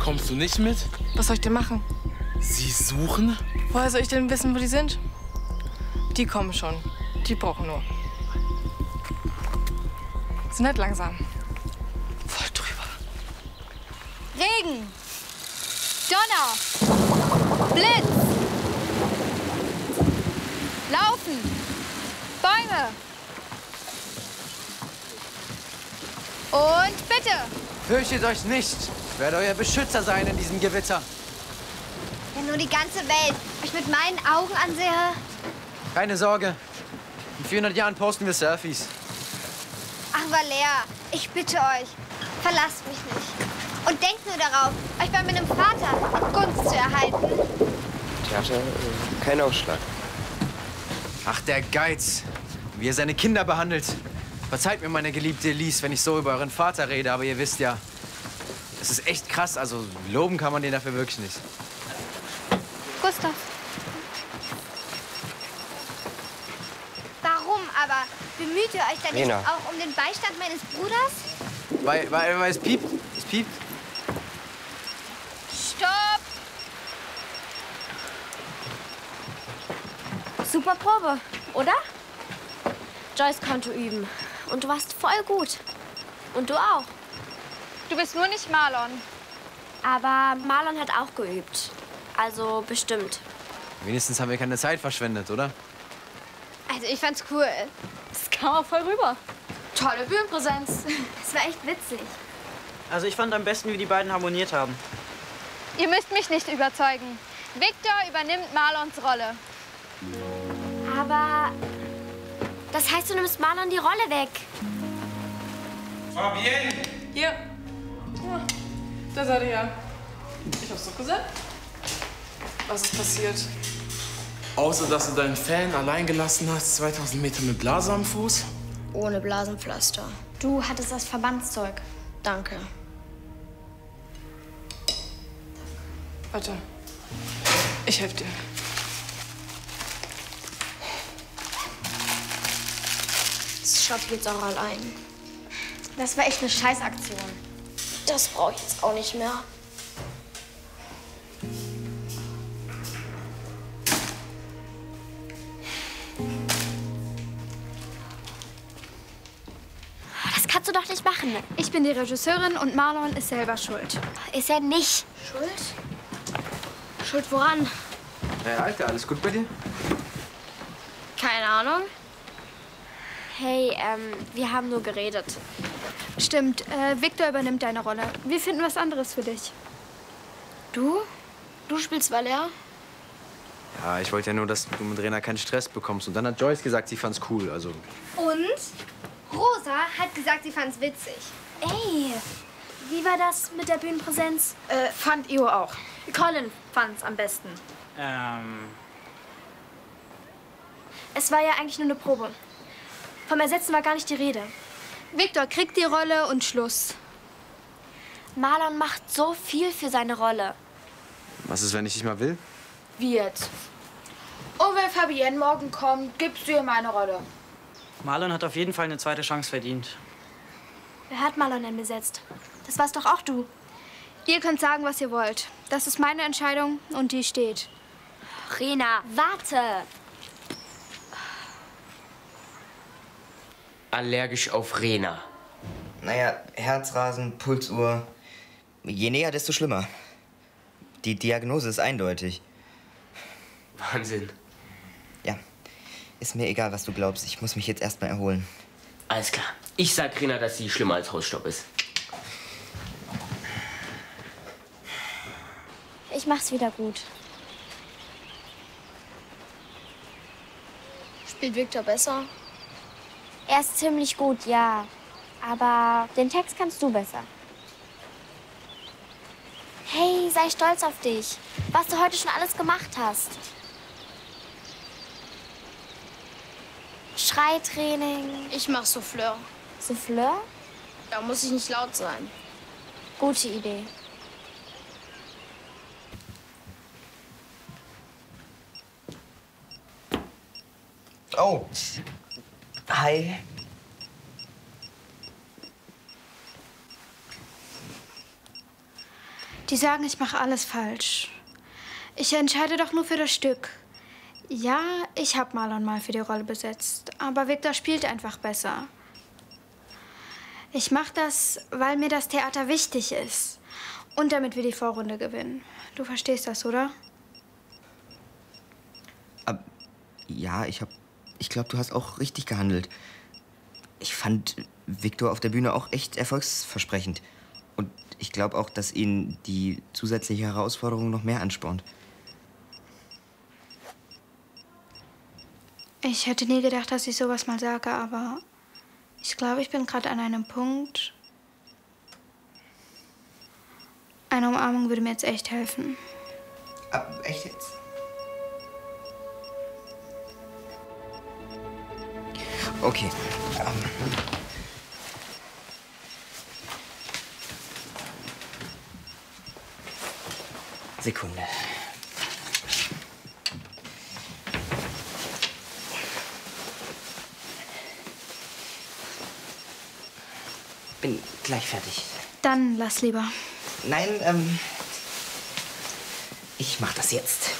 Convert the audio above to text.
Kommst du nicht mit? Was soll ich denn machen? Sie suchen? Woher soll ich denn wissen, wo die sind? Die kommen schon. Die brauchen nur. Sind halt langsam. Voll drüber. Regen, Donner, Blitz, Laufen, Bäume. Und bitte. Fürchtet euch nicht. Ich werde euer Beschützer sein in diesem Gewitter. Wenn nur die ganze Welt euch mit meinen Augen ansehe. Keine Sorge. In 400 Jahren posten wir Selfies. Ach, Valère, ich bitte euch, verlasst mich nicht. Und denkt nur darauf, euch bei meinem Vater in Gunst zu erhalten. Theater, kein Ausschlag. Ach, der Geiz. Wie er seine Kinder behandelt. Verzeiht mir, meine geliebte Elise, wenn ich so über euren Vater rede, aber ihr wisst ja, es ist echt krass. Also loben kann man den dafür wirklich nicht. Gustav. Warum aber? Bemüht ihr euch dann nicht Rena. auch um den Beistand meines Bruders? Weil es piept. Es piept. Stopp! Super Probe, oder? Joyce konnte üben. Und du warst voll gut. Und du auch. Du bist nur nicht Marlon. Aber Marlon hat auch geübt. Also bestimmt. Wenigstens haben wir keine Zeit verschwendet, oder? Also ich fand's cool. Das kam auch voll rüber. Tolle Bühnenpräsenz. Es war echt witzig. Also ich fand am besten, wie die beiden harmoniert haben. Ihr müsst mich nicht überzeugen. Victor übernimmt Marlons Rolle. Aber das heißt, du nimmst Marlon die Rolle weg. Fabienne! Hier. Ja, da seid ihr ja. Ich hab's doch gesagt. Was ist passiert? Außer, dass du deinen Fan allein gelassen hast, 2000 Meter mit Blase am Fuß? Ohne Blasenpflaster. Du hattest das Verbandszeug. Danke. Warte. Ich helfe dir. Das schaffe ich jetzt auch allein. Das war echt eine Scheißaktion. Das brauche ich jetzt auch nicht mehr. Das kannst du doch nicht machen. Ich bin die Regisseurin und Marlon ist selber schuld. Ist er nicht. Schuld? Schuld woran? Hey, Alter, alles gut bei dir? Keine Ahnung. Hey, wir haben nur geredet. Stimmt, Victor übernimmt deine Rolle. Wir finden was anderes für dich. Du? Du spielst Valère? Ja, ich wollte ja nur, dass du mit Rena keinen Stress bekommst. Und dann hat Joyce gesagt, sie fand's cool. Also. Und Rosa hat gesagt, sie fand's witzig. Ey, wie war das mit der Bühnenpräsenz? Fand Io auch. Colin fand's am besten. Es war ja eigentlich nur eine Probe. Vom Ersetzen war gar nicht die Rede. Victor kriegt die Rolle und Schluss. Marlon macht so viel für seine Rolle. Was ist, wenn ich dich mal will? Wie jetzt? Und wenn Fabienne morgen kommt, gibst du ihr meine Rolle. Marlon hat auf jeden Fall eine zweite Chance verdient. Wer hat Marlon denn besetzt? Das warst doch auch du. Ihr könnt sagen, was ihr wollt. Das ist meine Entscheidung und die steht. Rena, warte! Allergisch auf Rena. Naja, Herzrasen, Pulsuhr. Je näher, desto schlimmer. Die Diagnose ist eindeutig. Wahnsinn. Ja, ist mir egal, was du glaubst. Ich muss mich jetzt erst mal erholen. Alles klar. Ich sag Rena, dass sie schlimmer als Hausstaub ist. Ich mach's wieder gut. Spielt Victor besser? Er ist ziemlich gut, ja. Aber den Text kannst du besser. Hey, sei stolz auf dich, was du heute schon alles gemacht hast. Schreitraining. Ich mach Souffleur. Souffleur? Da muss ich nicht laut sein. Gute Idee. Oh. Hi. Die sagen, ich mache alles falsch. Ich entscheide doch nur für das Stück. Ja, ich habe Marlon mal für die Rolle besetzt, aber Victor spielt einfach besser. Ich mache das, weil mir das Theater wichtig ist und damit wir die Vorrunde gewinnen. Du verstehst das, oder? Ja, ich glaube, du hast auch richtig gehandelt. Ich fand Victor auf der Bühne auch echt erfolgsversprechend. Und ich glaube auch, dass ihn die zusätzliche Herausforderung noch mehr anspornt. Ich hätte nie gedacht, dass ich sowas mal sage, aber ich glaube, ich bin gerade an einem Punkt. Eine Umarmung würde mir jetzt echt helfen. Echt jetzt? Okay. Sekunde. Bin gleich fertig. Dann lass lieber. Nein, ich mach das jetzt.